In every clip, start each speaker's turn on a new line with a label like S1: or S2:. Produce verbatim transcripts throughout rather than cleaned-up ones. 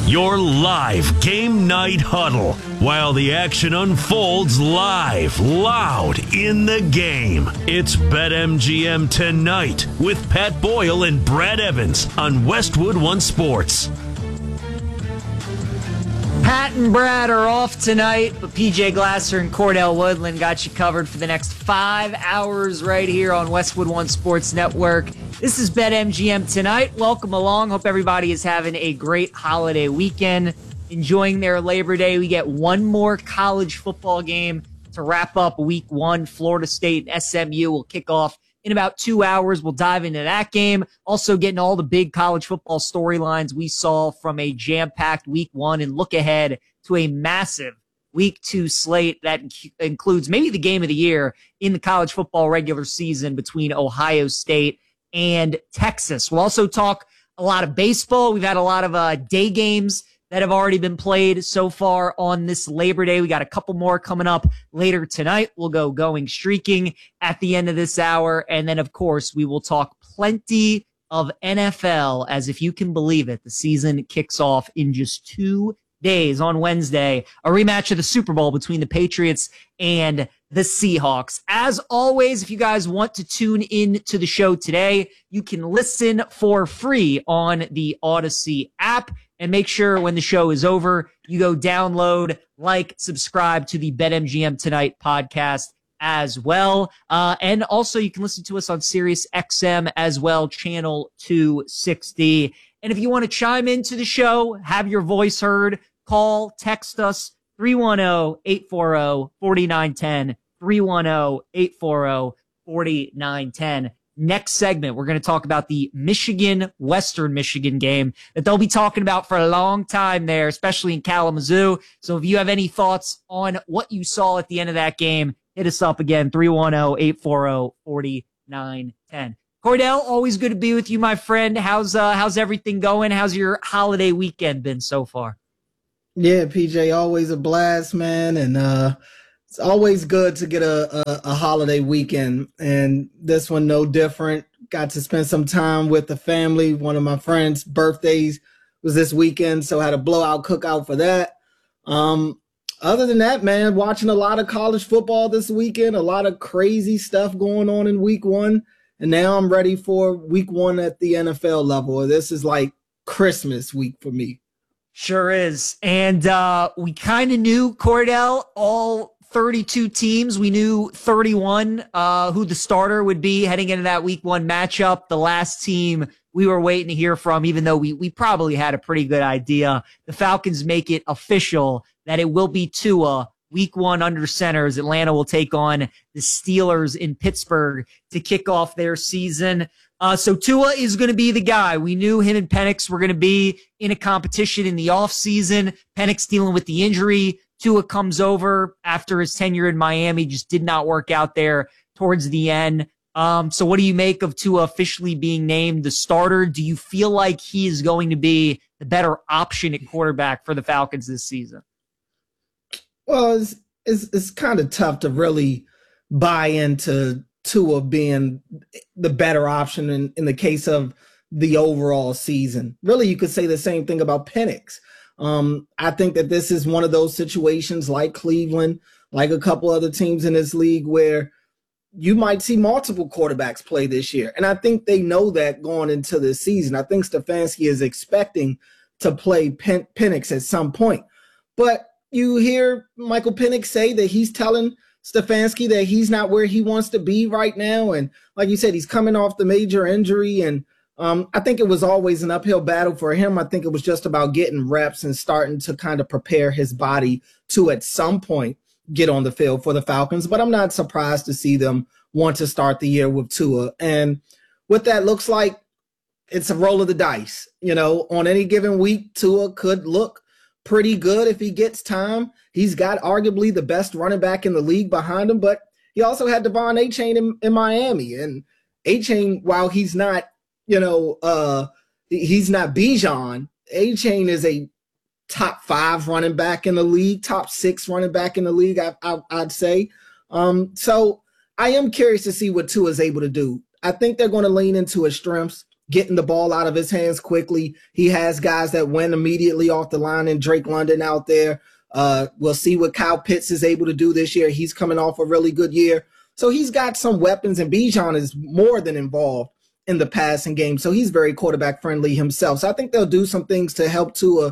S1: Your live game night huddle while the action unfolds live, loud in the game. It's BetMGM Tonight with Pat Boyle and Brad Evans on Westwood One Sports.
S2: Pat and Brad are off tonight, but P J Glasser and Cordell Woodland got you covered for the next five hours right here on Westwood One Sports Network. This is BetMGM Tonight. Welcome along. Hope everybody is having a great holiday weekend, enjoying their Labor Day. We get one more college football game to wrap up week one. Florida State and S M U will kick off in about two hours. We'll dive into that game. Also getting all the big college football storylines we saw from a jam-packed week one and look ahead to a massive week two slate that includes maybe the game of the year in the college football regular season between Ohio State and Texas. We'll also talk a lot of baseball. We've had a lot of uh, day games that have already been played so far on this Labor Day. We got a couple more coming up later tonight. We'll go going streaking at the end of this hour. And then, of course, we will talk plenty of N F L, as if you can believe it, the season kicks off in just two days on Wednesday, a rematch of the Super Bowl between the Patriots and the Seahawks. As always, if you guys want to tune in to the show today, you can listen for free on the Odyssey app. And make sure when the show is over, you go download, like, subscribe to the BetMGM Tonight podcast as well. Uh, and also you can listen to us on Sirius X M as well, channel two sixty. And if you want to chime into the show, have your voice heard, call, text us, three one zero, eight four zero, four nine one zero, three one zero, eight four zero, four nine one zero. Next segment, we're going to talk about the Michigan, Western Michigan game that they'll be talking about for a long time there, especially in Kalamazoo. So if you have any thoughts on what you saw at the end of that game, hit us up again, three one zero, eight four zero, four nine one zero. Cordell, always good to be with you, my friend. How's uh, how's everything going? How's your holiday weekend been so far?
S3: Yeah, P J, always a blast, man. And uh, it's always good to get a, a, a holiday weekend. And this one, no different. Got to spend some time with the family. One of my friends' birthdays was this weekend, so I had a blowout cookout for that. Um, other than that, man, watching a lot of college football this weekend, a lot of crazy stuff going on in week one. And now I'm ready for week one at the N F L level. This is like Christmas week for me.
S2: Sure is. And uh, we kind of knew, Cordell, all thirty-two teams. We knew thirty-one uh, who the starter would be heading into that week one matchup. The last team we were waiting to hear from, even though we, we probably had a pretty good idea. The Falcons make it official that it will be Tua. Week one under center as Atlanta will take on the Steelers in Pittsburgh to kick off their season. Uh, so Tua is going to be the guy. We knew him and Penix were going to be in a competition in the offseason. Penix dealing with the injury. Tua comes over after his tenure in Miami. Just did not work out there towards the end. Um, so what do you make of Tua officially being named the starter? Do you feel like he is going to be the better option at quarterback for the Falcons this season?
S3: Well, it's, it's, it's kind of tough to really buy into Tua being the better option in, in the case of the overall season. Really, you could say the same thing about Penix. Um, I think that this is one of those situations like Cleveland, like a couple other teams in this league where you might see multiple quarterbacks play this year. And I think they know that going into this season. I think Stefanski is expecting to play Pen- Penix at some point. But you hear Michael Penix say that he's telling Stefanski that he's not where he wants to be right now. And like you said, he's coming off the major injury. And um, I think it was always an uphill battle for him. I think it was just about getting reps and starting to kind of prepare his body to at some point get on the field for the Falcons. But I'm not surprised to see them want to start the year with Tua. And what that looks like, it's a roll of the dice. You know, on any given week, Tua could look pretty good if he gets time. He's got arguably the best running back in the league behind him, but he also had Devon Achane in, in Miami. And Achane, while he's not, you know, uh, he's not Bijan, Achane is a top five running back in the league, top six running back in the league, I, I, I'd say. Um, so I am curious to see what Tua is able to do. I think they're going to lean into his strengths. getting the ball out of his hands quickly. He has guys that win immediately off the line, and Drake London out there. Uh, we'll see what Kyle Pitts is able to do this year. He's coming off a really good year. So he's got some weapons, and Bijan is more than involved in the passing game. So he's very quarterback friendly himself. So I think they'll do some things to help Tua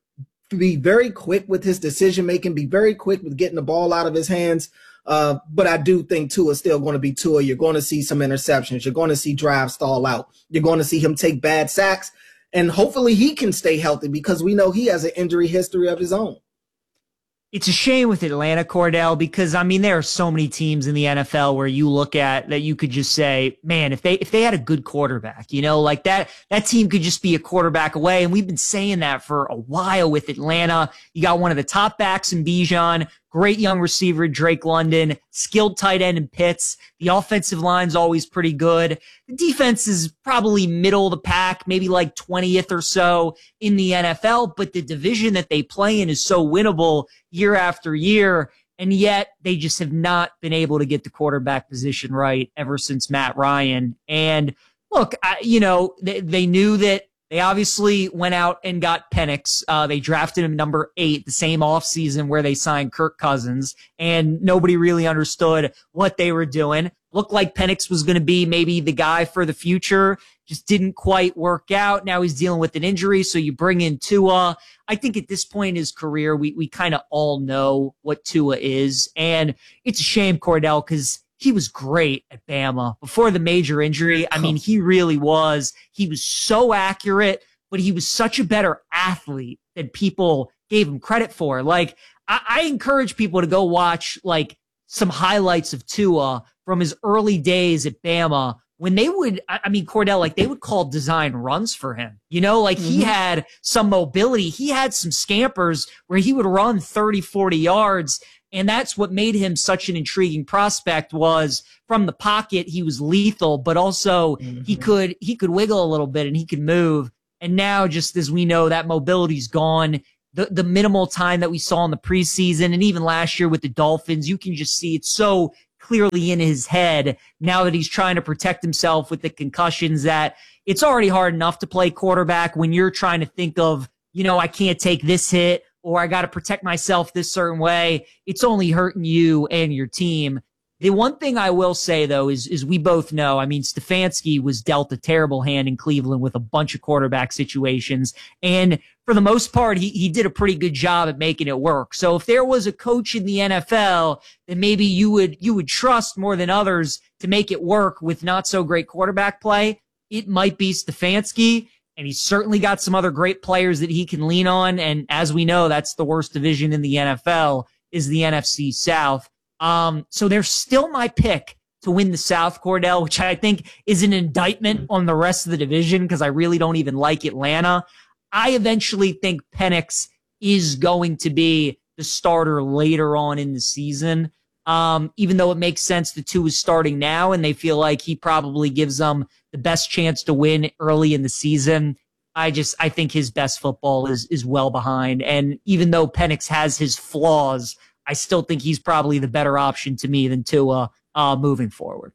S3: be very quick with his decision making, be very quick with getting the ball out of his hands. Uh, but I do think Tua is still going to be Tua. You're going to see some interceptions. You're going to see drives stall out. You're going to see him take bad sacks. And hopefully he can stay healthy, because we know he has an injury history of his own.
S2: It's a shame with Atlanta, Cordell, because, I mean, there are so many teams in the N F L where you look at that you could just say, man, if they if they had a good quarterback, you know, like that, that team could just be a quarterback away. And we've been saying that for a while with Atlanta. You got one of the top backs in Bijan, great young receiver, Drake London, skilled tight end in Pitts. The offensive line's always pretty good. The defense is probably middle of the pack, maybe like twentieth or so in the N F L, but the division that they play in is so winnable year after year, and yet they just have not been able to get the quarterback position right ever since Matt Ryan. And look, I, you know, they, they knew that. They obviously went out and got Penix. Uh, they drafted him number eight the same offseason where they signed Kirk Cousins, and nobody really understood what they were doing. Looked like Penix was going to be maybe the guy for the future. Just didn't quite work out. Now he's dealing with an injury, so you bring in Tua. I think at this point in his career, we, we kind of all know what Tua is, and it's a shame, Cordell, because he was great at Bama before the major injury. I mean, he really was. He was so accurate, but he was such a better athlete than people gave him credit for. Like, I, I encourage people to go watch, like, some highlights of Tua from his early days at Bama when they would, I mean, Cordell, like, they would call design runs for him. You know, like, mm-hmm. he had some mobility. He had some scampers where he would run thirty, forty yards. And that's what made him such an intriguing prospect, was from the pocket, he was lethal, but also mm-hmm. he could, he could wiggle a little bit and he could move. And now, just as we know, that mobility's gone. The, the minimal time that we saw in the preseason and even last year with the Dolphins, you can just see it's so clearly in his head now that he's trying to protect himself with the concussions, that it's already hard enough to play quarterback when you're trying to think of, you know, I can't take this hit, or I got to protect myself this certain way. It's only hurting you and your team. The one thing I will say, though, is, is we both know, I mean, Stefanski was dealt a terrible hand in Cleveland with a bunch of quarterback situations. And for the most part, he, he did a pretty good job at making it work. So if there was a coach in the N F L that maybe you would, you would trust more than others to make it work with not so great quarterback play, it might be Stefanski. And he's certainly got some other great players that he can lean on. And as we know, that's the worst division in the N F L, is the N F C South. Um, so they're still my pick to win the South, Cordell, which I think is an indictment on the rest of the division, because I really don't even like Atlanta. I eventually think Penix is going to be the starter later on in the season. Um, even though it makes sense the two is starting now and they feel like he probably gives them the best chance to win early in the season. I just, I think his best football is, is well behind. And even though Penix has his flaws, I still think he's probably the better option to me than Tua, uh, moving forward.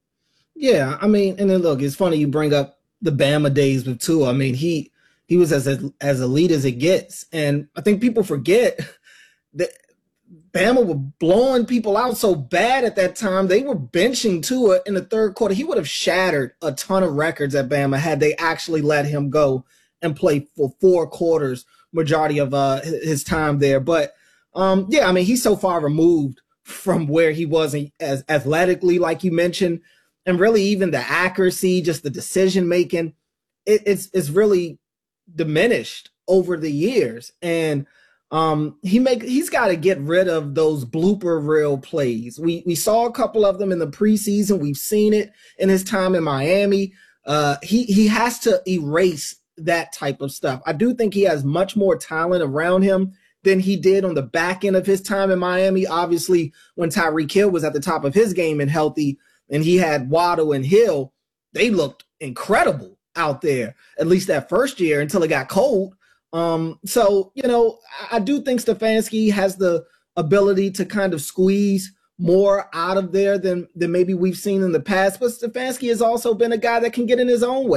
S3: Yeah. I mean, and then look, it's funny you bring up the Bama days with Tua. I mean, he, he was as, as elite as it gets. And I think people forget that Bama were blowing people out so bad at that time. They were benching Tua in the third quarter. He would have shattered a ton of records at Bama had they actually let him go and play for four quarters, majority of uh, his time there. But, um, yeah, I mean, he's so far removed from where he was as athletically, like you mentioned, and really even the accuracy, just the decision-making, it, it's, it's really diminished over the years. And Um, he make he's got to get rid of those blooper reel plays. We we saw a couple of them in the preseason. We've seen it in his time in Miami. Uh, he he has to erase that type of stuff. I do think he has much more talent around him than he did on the back end of his time in Miami. Obviously, when Tyreek Hill was at the top of his game and healthy, and he had Waddle and Hill, they looked incredible out there, at least that first year until it got cold. Um, so, you know, I do think Stefanski has the ability to kind of squeeze more out of there than, than maybe we've seen in the past. But Stefanski has also been a guy that can get in his own way.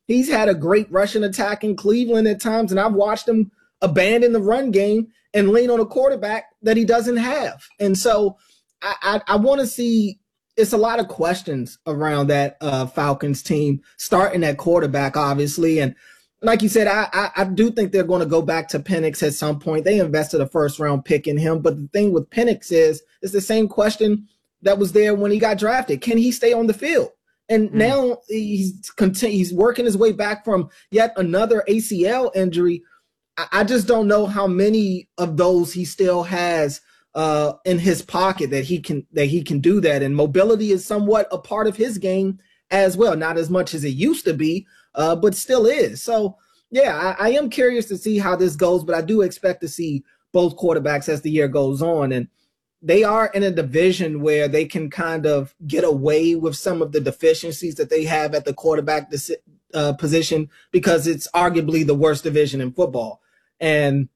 S3: He's had a great rushing attack in Cleveland at times, and I've watched him abandon the run game and lean on a quarterback that he doesn't have. And so I, I, I want to see – it's a lot of questions around that uh, Falcons team, starting at quarterback, obviously. And like you said, I, I, I do think they're going to go back to Penix at some point. They invested a first-round pick in him. But the thing with Penix is it's the same question that was there when he got drafted. Can he stay on the field? And mm. now he's continu- he's working his way back from yet another A C L injury. I, I just don't know how many of those he still has uh, in his pocket that he can that he can do that. And mobility is somewhat a part of his game as well. Not as much as it used to be, uh, but still is. So, yeah, I, I am curious to see how this goes, but I do expect to see both quarterbacks as the year goes on. And they are in a division where they can kind of get away with some of the deficiencies that they have at the quarterback uh, position because it's arguably the worst division in football. And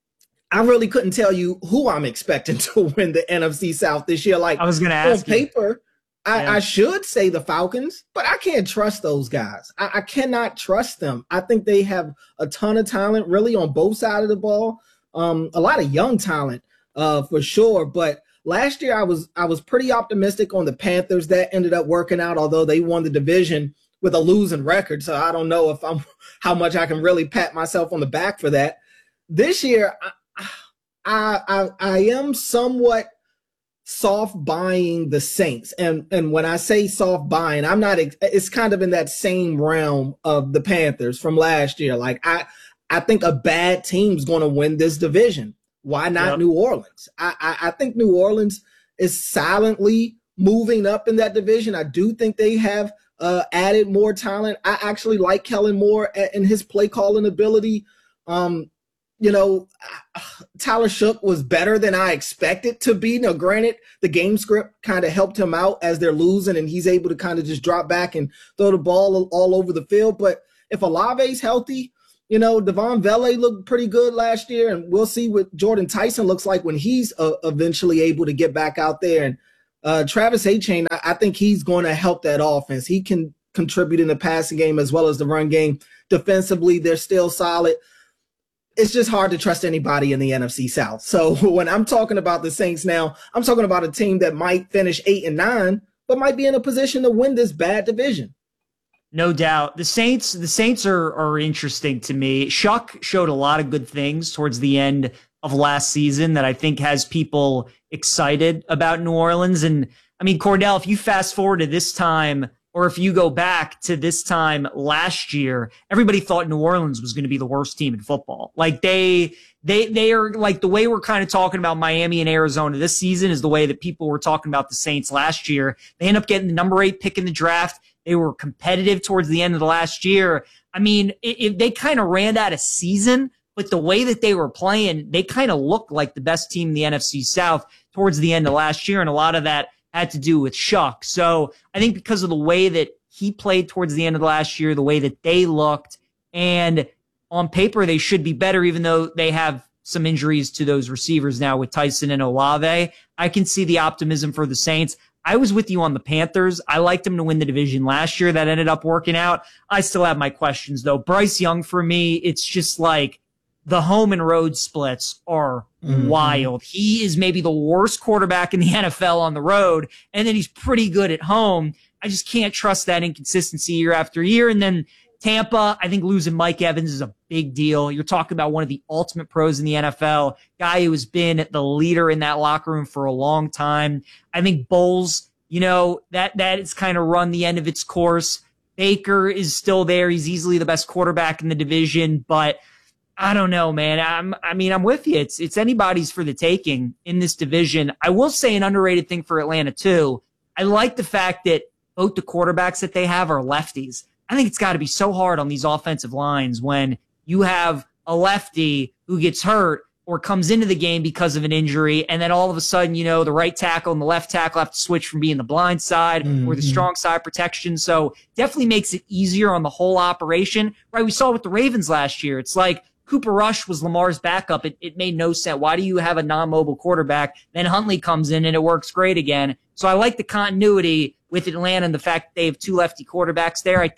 S3: I really couldn't tell you who I'm expecting to win the N F C South this year. Like,
S2: I was going to ask
S3: on paper,
S2: you.
S3: I,
S2: yeah.
S3: I should say the Falcons, but I can't trust those guys. I, I cannot trust them. I think they have a ton of talent really on both sides of the ball. Um, a lot of young talent. Uh, for sure. But last year I was I was pretty optimistic on the Panthers. That ended up working out, although they won the division with a losing record. So I don't know if I'm how much I can really pat myself on the back for that. This year, I I I, I am somewhat soft buying the Saints. And and when I say soft buying, I'm not it's kind of in that same realm of the Panthers from last year. Like I I think a bad team's going to win this division. Why not yep. New Orleans? I, I, I think New Orleans is silently moving up in that division. I do think they have uh, added more talent. I actually like Kellen Moore and his play calling ability. Um, you know, Tyler Shough was better than I expected to be. Now, granted, the game script kind of helped him out as they're losing, and he's able to kind of just drop back and throw the ball all over the field. But if Olave's healthy, you know, Devon Vele looked pretty good last year, and we'll see what Jordan Tyson looks like when he's uh, eventually able to get back out there. And uh, Travis Etienne, I, I think he's going to help that offense. He can contribute in the passing game as well as the run game. Defensively, they're still solid. It's just hard to trust anybody in the N F C South. So when I'm talking about the Saints now, I'm talking about a team that might finish eight and nine, but might be in a position to win this bad division.
S2: No doubt. The Saints, the Saints are are interesting to me. Shough showed a lot of good things towards the end of last season that I think has people excited about New Orleans. And I mean, Cordell, if you fast forward to this time, or if you go back to this time last year, everybody thought New Orleans was going to be the worst team in football. Like they, they, they are like the way we're kind of talking about Miami and Arizona this season is the way that people were talking about the Saints last year. They end up getting the number eight pick in the draft. They were competitive towards the end of the last year. I mean, it, it, they kind of ran out of season, but the way that they were playing, they kind of looked like the best team in the N F C South towards the end of last year. And a lot of that had to do with Shough. So I think because of the way that he played towards the end of the last year, the way that they looked, and on paper, they should be better, even though they have some injuries to those receivers now with Tyson and Olave. I can see the optimism for the Saints. I was with you on the Panthers. I liked them to win the division last year. That ended up working out. I still have my questions, though. Bryce Young, for me, it's just like the home and road splits are mm-hmm. wild. He is maybe the worst quarterback in the N F L on the road, and then he's pretty good at home. I just can't trust that inconsistency year after year. And then Tampa, I think losing Mike Evans is a big deal. You're talking about one of the ultimate pros in the N F L, guy who has been the leader in that locker room for a long time. I think Bowles, you know, that that is kind of run the end of its course. Baker is still there. He's easily the best quarterback in the division, but I don't know, man. I'm, I mean, I'm with you. It's, it's anybody's for the taking in this division. I will say an underrated thing for Atlanta too. I like the fact that both the quarterbacks that they have are lefties. I think it's got to be so hard on these offensive lines when you have a lefty who gets hurt or comes into the game because of an injury, and then all of a sudden, you know, the right tackle and the left tackle have to switch from being the blind side mm-hmm. or the strong side protection. So definitely makes it easier on the whole operation. Right? We saw with the Ravens last year. It's like Cooper Rush was Lamar's backup. It, it made no sense. Why do you have a non-mobile quarterback? Then Huntley comes in and it works great again. So I like the continuity with Atlanta and the fact that they have two lefty quarterbacks there. I think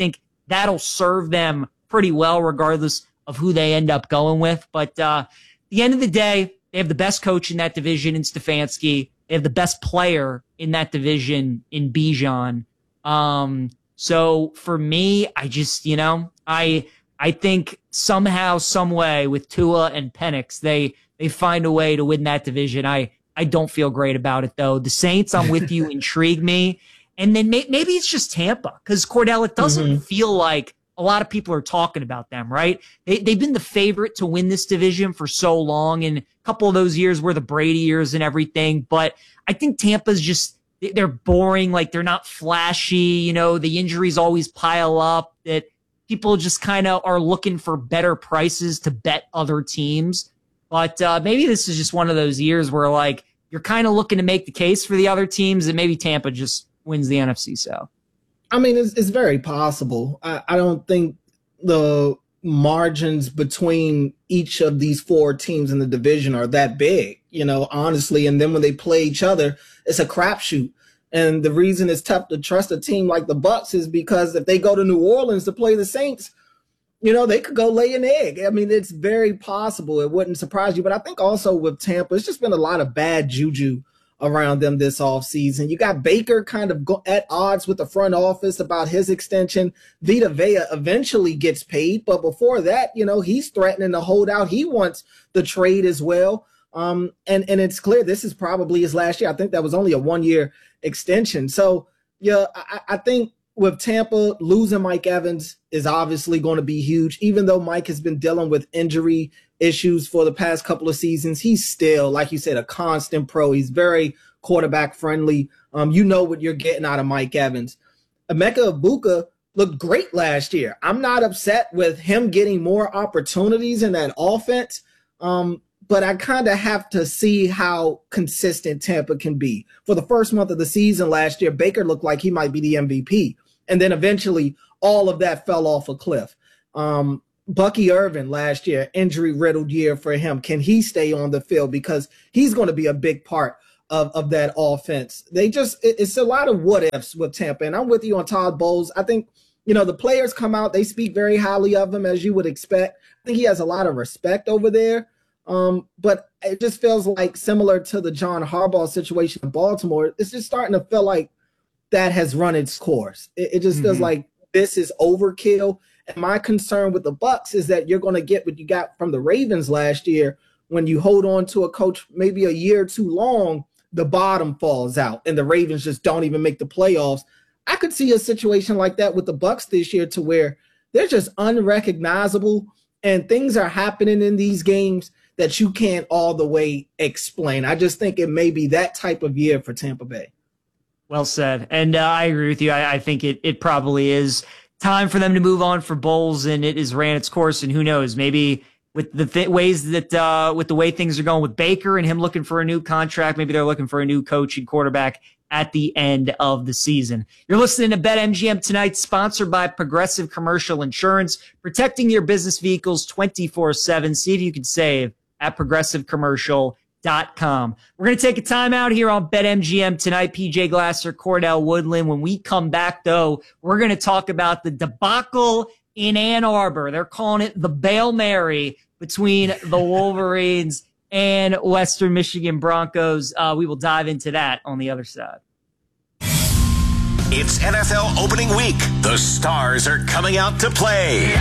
S2: that'll serve them pretty well regardless of who they end up going with. But uh, at the end of the day, they have the best coach in that division in Stefanski. They have the best player in that division in Bijan. Um, so for me, I just, you know, I I think somehow, some way with Tua and Penix, they they find a way to win that division. I I don't feel great about it, though. The Saints, I'm with you, intrigue me. And then may, maybe it's just Tampa, because Cordell, it doesn't mm-hmm. feel like a lot of people are talking about them, right? They, they've been the favorite to win this division for so long, and a couple of those years were the Brady years and everything. But I think Tampa's just, they're boring. Like, they're not flashy. You know, the injuries always pile up, that people just kind of are looking for better prices to bet other teams. But uh, maybe this is just one of those years where, like, you're kind of looking to make the case for the other teams, and maybe Tampa just wins the N F C South.
S3: I mean, it's, it's very possible. I, I don't think the margins between each of these four teams in the division are that big, you know, honestly. And then when they play each other, it's a crapshoot. And the reason it's tough to trust a team like the Bucs is because if they go to New Orleans to play the Saints, you know, they could go lay an egg. I mean, it's very possible. It wouldn't surprise you. But I think also with Tampa, it's just been a lot of bad juju around them this offseason. You got Baker kind of go at odds with the front office about his extension. Vita Vea eventually gets paid, but before that, you know, he's threatening to hold out. He wants the trade as well. Um, and, and it's clear this is probably his last year. I think that was only a one-year extension. So, yeah, I, I think with Tampa, losing Mike Evans is obviously going to be huge. Even though Mike has been dealing with injury issues for the past couple of seasons, he's still, like you said, a constant pro. He's very quarterback friendly. Um, you know what you're getting out of Mike Evans. Emeka Egbuka looked great last year. I'm not upset with him getting more opportunities in that offense, um, but I kind of have to see how consistent Tampa can be. For the first month of the season last year, Baker looked like he might be the M V P. And then eventually all of that fell off a cliff. Um, Bucky Irvin last year, injury-riddled year for him. Can he stay on the field? Because he's going to be a big part of, of that offense. They just, it, it's a lot of what-ifs with Tampa. And I'm with you on Todd Bowles. I think, you know, the players come out, they speak very highly of him, as you would expect. I think he has a lot of respect over there. Um, but it just feels like, similar to the John Harbaugh situation in Baltimore, it's just starting to feel like that has run its course. It, it just mm-hmm. feels like this is overkill. And my concern with the Bucs is that you're going to get what you got from the Ravens last year. When you hold on to a coach maybe a year too long, the bottom falls out and the Ravens just don't even make the playoffs. I could see a situation like that with the Bucs this year, to where they're just unrecognizable and things are happening in these games that you can't all the way explain. I just think it may be that type of year for Tampa Bay.
S2: Well said. And uh, I agree with you. I, I think it, it probably is time for them to move on for Bowles, and it has ran its course. And who knows, maybe with the th- ways that, uh, with the way things are going with Baker and him looking for a new contract, maybe they're looking for a new coach and quarterback at the end of the season. You're listening to BetMGM Tonight, sponsored by Progressive Commercial Insurance, protecting your business vehicles twenty-four seven. See if you can save at progressive commercial dot com. We're going to take a time out here on BetMGM Tonight. P J Glasser, Cordell Woodland. When we come back, though, we're going to talk about the debacle in Ann Arbor. They're calling it the Bail Mary between the Wolverines and Western Michigan Broncos. Uh, we will dive into that on the other side.
S4: It's N F L opening week. The stars are coming out to play.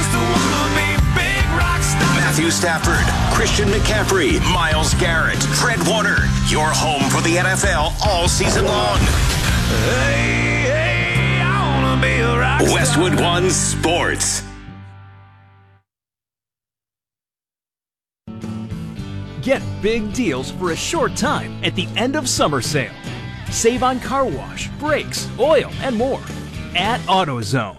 S4: Matthew Stafford, Christian McCaffrey, Myles Garrett, Fred Warner. Your home for the N F L all season long. Hey, hey, I wanna be a rock star. Westwood One Sports.
S5: Get big deals for a short time at the end of summer sale. Save on car wash, brakes, oil, and more at AutoZone.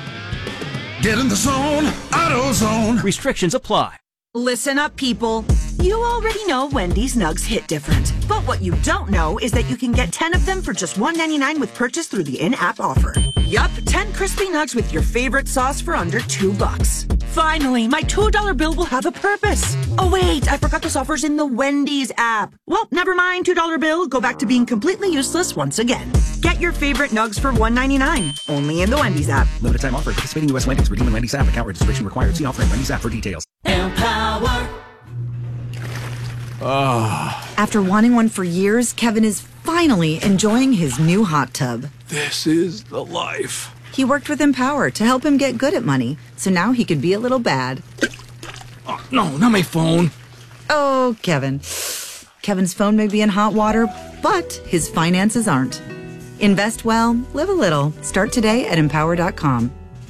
S6: Get in the zone, AutoZone.
S5: Restrictions apply.
S7: Listen up, people.
S6: You already know Wendy's Nugs hit different. But what you don't know is that you can get ten of them for just one ninety-nine with purchase through the in-app offer. Yup, ten crispy nugs with your favorite sauce for under two bucks. Finally, my two dollar bill will have a purpose. Oh wait, I forgot this offer's in the Wendy's app. Well, never mind, two dollar bill, go back to being completely useless once again. Get your favorite nugs for one ninety-nine, only in the Wendy's app.
S7: Limited time offer. Participating U S Wendy's. Redeem in Wendy's app. Account registration required. See offer in Wendy's app for details.
S6: Empower.
S8: Oh. After wanting one for years, Kevin is finally enjoying his new hot tub.
S9: This is the life.
S8: He worked with Empower to help him get good at money, so now he could be a little bad.
S9: Oh, no, not my phone.
S8: Oh, Kevin. Kevin's phone may be in hot water, but his finances aren't. Invest well, live a little. Start today at empower dot com.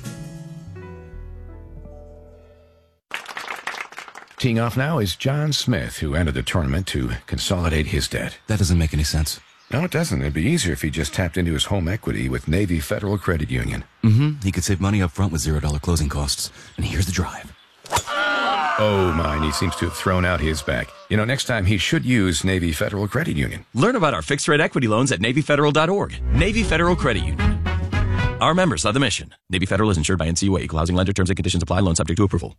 S10: Teeing off now is John Smith, who entered the tournament to consolidate his debt.
S11: That doesn't make any sense.
S10: No, it doesn't. It'd be easier if he just tapped into his home equity with Navy Federal Credit Union.
S11: Mm-hmm. He could save money up front with zero dollar closing costs. And here's the drive.
S10: Oh, mine. He seems to have thrown out his back. You know, next time he should use Navy Federal Credit Union.
S12: Learn about our fixed rate equity loans at Navy Federal dot org. Navy Federal Credit Union. Our members are the mission. Navy Federal is insured by N C U A. Equal housing lender. Terms and conditions apply. Loan subject to approval.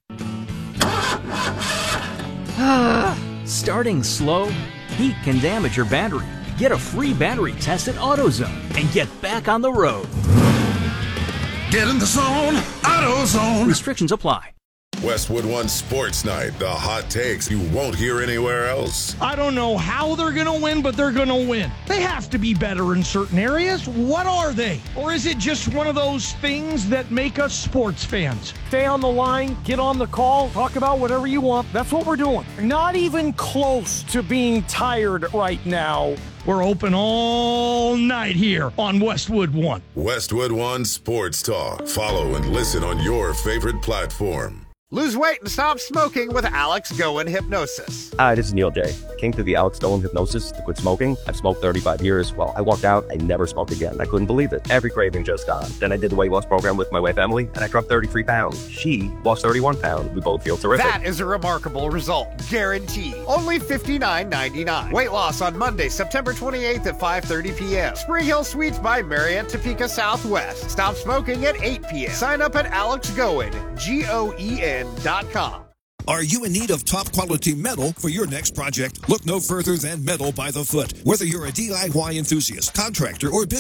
S5: Starting slow? Heat can damage your battery. Get a free battery test at AutoZone and get back on the road.
S13: Get in the zone, AutoZone.
S5: Restrictions apply.
S14: Westwood One Sports Night, the hot takes you won't hear anywhere else.
S15: I don't know how they're going to win, but they're going to win. They have to be better in certain areas. What are they? Or is it just one of those things that make us sports fans?
S16: Stay on the line, get on the call, talk about whatever you want. That's what we're doing. Not even close to being tired right now.
S15: We're open all night here on Westwood One.
S14: Westwood One Sports Talk. Follow and listen on your favorite platform.
S17: Lose weight and stop smoking with Alex Goen Hypnosis.
S18: Hi, this is Neil J. I came through the Alex Goen Hypnosis to quit smoking. I've smoked thirty-five years. Well, I walked out, I never smoked again. I couldn't believe it. Every craving just gone. Then I did the weight loss program with my wife, Emily, and I dropped thirty-three pounds. She lost thirty-one pounds. We both feel terrific.
S17: That is a remarkable result. Guaranteed. Only fifty-nine ninety-nine. Weight loss on Monday, September twenty-eighth at five thirty p.m. Spring Hill Suites by Marriott Topeka Southwest. Stop smoking at eight p.m. Sign up at Alex Goen, G O E N dot com.
S13: Are you in need of top-quality metal for your next project? Look no further than Metal by the Foot. Whether you're a D I Y enthusiast, contractor, or business